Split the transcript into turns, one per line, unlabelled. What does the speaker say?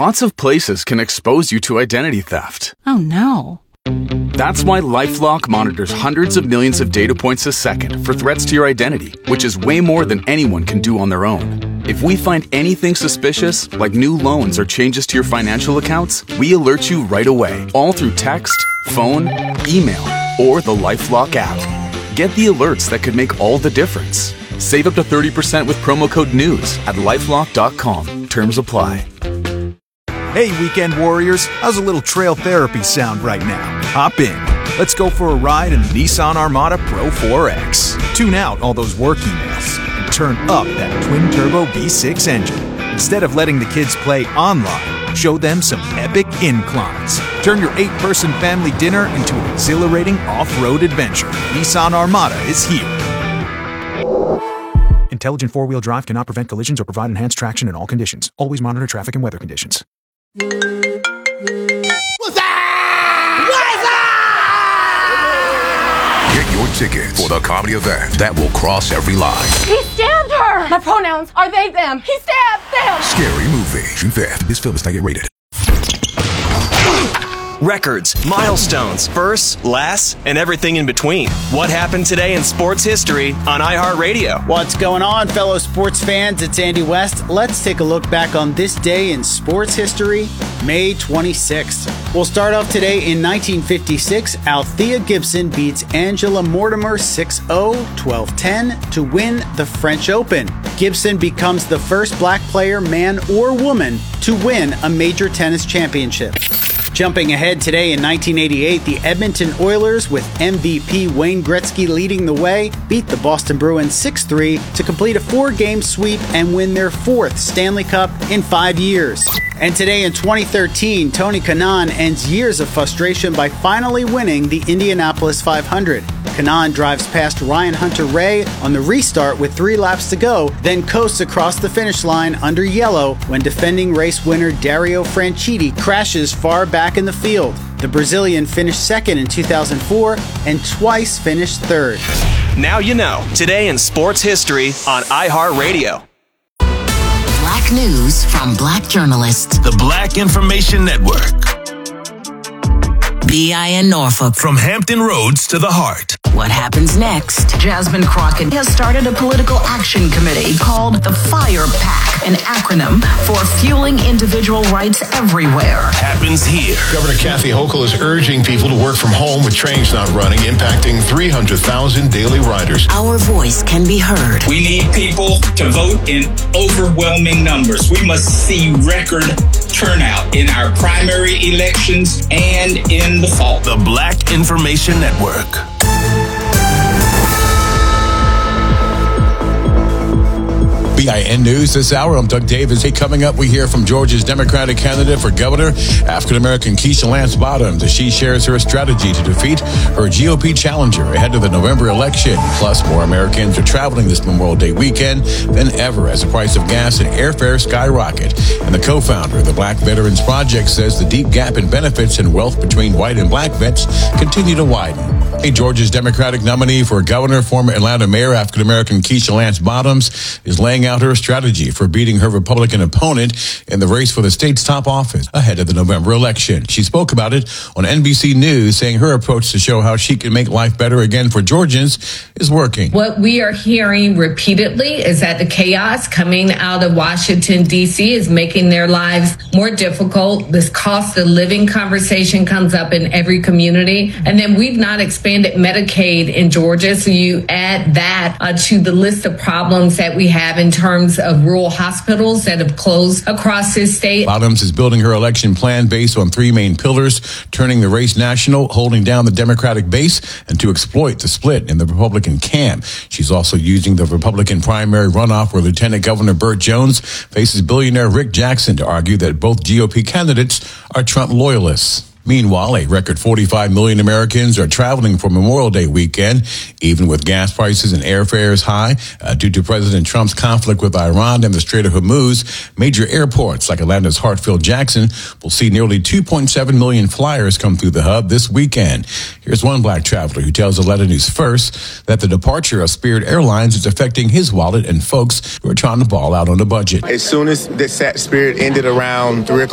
lots of places can expose you to identity theft.
Oh no.
That's why LifeLock monitors hundreds of millions of data points a second for threats to your identity, which is way more than anyone can do on their own. If we find anything suspicious, like new loans or changes to your financial accounts, we alert you right away, all through text, phone, email, or the LifeLock app. Get the alerts that could make all the difference. Save up to 30% with promo code NEWS at LifeLock.com. Terms apply.
Hey, weekend warriors, how's a little trail therapy sound right now? Hop in. Let's go for a ride in the Nissan Armada Pro 4X. Tune out all those work emails and turn up that twin-turbo V6 engine. Instead of letting the kids play online, show them some epic inclines. Turn your 8-person family dinner into an exhilarating off-road adventure. Nissan Armada is here. Intelligent four-wheel drive cannot prevent collisions or provide enhanced traction in all conditions. Always monitor traffic and weather conditions.
What's that?
Get your tickets for the comedy event that will cross every line.
He stabbed her! My pronouns are they, them. He stabbed them!
Scary Movie, June 5th. This film is not yet rated.
Records, milestones, firsts, lasts, and everything in between. What happened today in sports history on iHeartRadio?
What's going on, fellow sports fans? It's Andy West. Let's take a look back on this day in sports history, May 26th. We'll start off today in 1956. Althea Gibson beats Angela Mortimer 6-0, 12-10 to win the French Open. Gibson becomes the first black player, man or woman, to win a major tennis championship. Jumping ahead today in 1988, the Edmonton Oilers, with MVP Wayne Gretzky leading the way, beat the Boston Bruins 6-3 to complete a 4-game sweep and win their 4th Stanley Cup in 5 years. And today in 2013, Tony Kanaan ends years of frustration by finally winning the Indianapolis 500. Kanaan drives past Ryan Hunter-Reay on the restart with 3 laps to go, then coasts across the finish line under yellow when defending race winner Dario Franchitti crashes far back in the field. The Brazilian finished second in 2004 and twice finished third.
Now you know. Today in sports history on iHeartRadio.
Black news from Black journalists.
The Black Information Network.
BIN Norfolk.
From Hampton Roads to the heart.
What happens next? Jasmine Crockett has started a political action committee called the Fire PAC, an acronym for Fueling Individual Rights Everywhere.
Happens here.
Governor Kathy Hochul is urging people to work from home with trains not running, impacting 300,000 daily riders.
Our voice can be heard.
We need people to vote in overwhelming numbers. We must see record turnout in our primary elections and in the fall.
The Black Information Network.
BIN News this hour. I'm Doug Davis. Hey, coming up, we hear from Georgia's Democratic candidate for governor, African-American Keisha Lance Bottoms, as she shares her strategy to defeat her GOP challenger ahead of the November election. Plus, more Americans are traveling this Memorial Day weekend than ever as the price of gas and airfare skyrocket. And the co-founder of the Black Veterans Project says the deep gap in benefits and wealth between white and black vets continue to widen. Hey, Georgia's Democratic nominee for governor, former Atlanta Mayor, African-American Keisha Lance Bottoms, is laying out her strategy for beating her Republican opponent in the race for the state's top office ahead of the November election. She spoke about it on NBC News, saying her approach to show how she can make life better again for Georgians is working.
What we are hearing repeatedly is that the chaos coming out of Washington, D.C. is making their lives more difficult. This cost of living conversation comes up in every community. And then we've not expanded Medicaid in Georgia. So you add that to the list of problems that we have in terms of rural hospitals that have closed across this state.
Bottoms is building her election plan based on 3 main pillars: turning the race national, holding down the Democratic base, and to exploit the split in the Republican camp. She's also using the Republican primary runoff where Lieutenant Governor Burt Jones faces billionaire Rick Jackson to argue that both GOP candidates are Trump loyalists. Meanwhile, a record 45 million Americans are traveling for Memorial Day weekend, even with gas prices and airfares high due to President Trump's conflict with Iran and the Strait of Hormuz. Major airports like Atlanta's Hartsfield-Jackson will see nearly 2.7 million flyers come through the hub this weekend. Here's one black traveler who tells Atlanta News First that the departure of Spirit Airlines is affecting his wallet and folks who are trying to ball out on the budget.
As soon as the Spirit ended around 3 o'clock